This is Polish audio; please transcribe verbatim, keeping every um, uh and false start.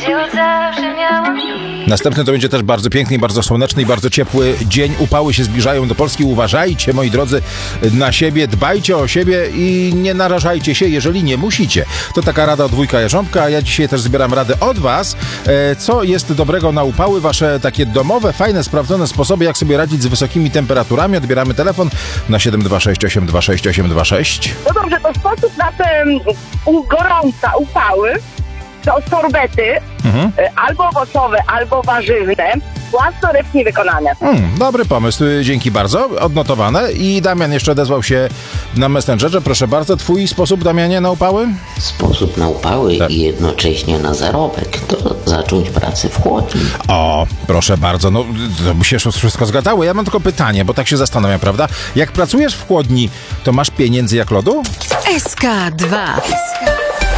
Następny to będzie też bardzo piękny, bardzo słoneczny i bardzo ciepły dzień. Upały się zbliżają do Polski. Uważajcie, moi drodzy, na siebie, dbajcie o siebie i nie narażajcie się, jeżeli nie musicie. To taka rada od wujka Jarząbka, a ja dzisiaj też zbieram radę od was. Co jest dobrego na upały? Wasze takie domowe, fajne, sprawdzone sposoby, jak sobie radzić z wysokimi temperaturami. Odbieramy telefon na siedem dwa sześć osiem dwa sześć osiem dwa sześć. No dobrze, to sposób na te u, gorąca upały to sorbety, mhm. albo owocowe, albo warzywne, własnoręcznie wykonane. Hmm, dobry pomysł, dzięki bardzo, odnotowane. I Damian jeszcze odezwał się na Messengerze. Proszę bardzo, twój sposób, Damianie, na upały? Sposób na upały tak. i jednocześnie na zarobek to zacząć pracę w chłodni. O, proszę bardzo, no to by się wszystko zgadzało. Ja mam tylko pytanie, bo tak się zastanawiam, prawda? Jak pracujesz w chłodni, to masz pieniędzy jak lodu? S K dwa.